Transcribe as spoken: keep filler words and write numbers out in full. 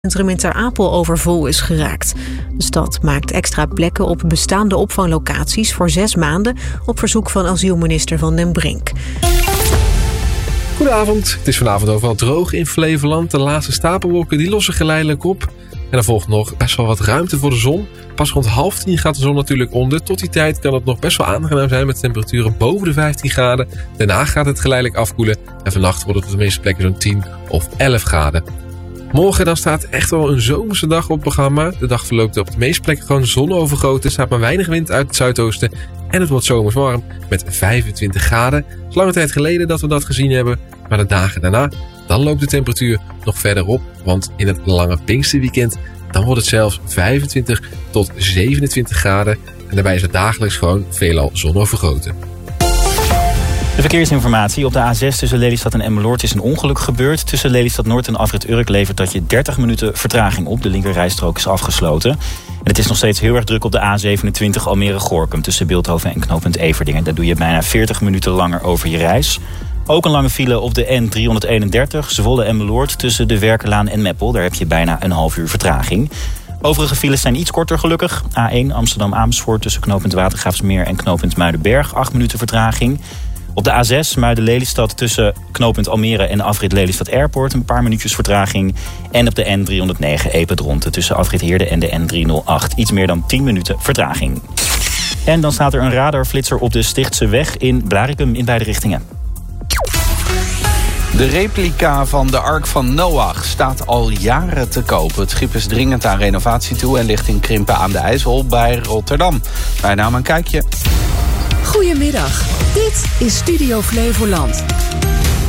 Het centrum in Ter Apel overvol is geraakt. De stad maakt extra plekken op bestaande opvanglocaties voor zes maanden op verzoek van asielminister Van den Brink. Goedenavond, het is vanavond overal droog in Flevoland. De laatste stapelwolken die lossen geleidelijk op. En er volgt nog best wel wat ruimte voor de zon. Pas rond half tien gaat de zon natuurlijk onder. Tot die tijd kan het nog best wel aangenaam zijn met temperaturen boven de vijftien graden. Daarna gaat het geleidelijk afkoelen. En vannacht wordt het op de meeste plekken zo'n tien of elf graden. Morgen dan staat echt wel een zomerse dag op het programma. De dag verloopt op de meeste plekken gewoon zonovergoten. Er staat maar weinig wind uit het zuidoosten. En het wordt zomers warm met vijfentwintig graden. Het is lange tijd geleden dat we dat gezien hebben. Maar de dagen daarna, dan loopt de temperatuur nog verder op. Want in het lange Pinksterweekend, dan wordt het zelfs vijfentwintig tot zevenentwintig graden. En daarbij is het dagelijks gewoon veelal zonovergoten. De verkeersinformatie. Op de A zes tussen Lelystad en Emmeloord is een ongeluk gebeurd. Tussen Lelystad Noord en Afrit Urk levert dat je dertig minuten vertraging op. De linkerrijstrook is afgesloten. En het is nog steeds heel erg druk op de A zevenentwintig Almere-Gorkum tussen Bilthoven en knooppunt Everdingen. Daar doe je bijna veertig minuten langer over je reis. Ook een lange file op de N driehonderdeenendertig Zwolle-Emmeloord tussen de Werkerlaan en Meppel. Daar heb je bijna een half uur vertraging. Overige files zijn iets korter gelukkig. A één Amsterdam-Amersfoort tussen knooppunt Watergraafsmeer en knooppunt Muidenberg. acht minuten vertraging. Op de A zes Muiden-Lelystad tussen knooppunt Almere en afrit Lelystad Airport een paar minuutjes vertraging. En op de N driehonderdnegen Epe-Dronten tussen afrit Heerde en de N driehonderdacht iets meer dan tien minuten vertraging. En dan staat er een radarflitser op de Stichtse weg in Blaricum in beide richtingen. De replica van de Ark van Noach staat al jaren te koop. Het schip is dringend aan renovatie toe en ligt in Krimpen aan de IJssel bij Rotterdam. Wij namen een kijkje. Goedemiddag, dit is Studio Flevoland.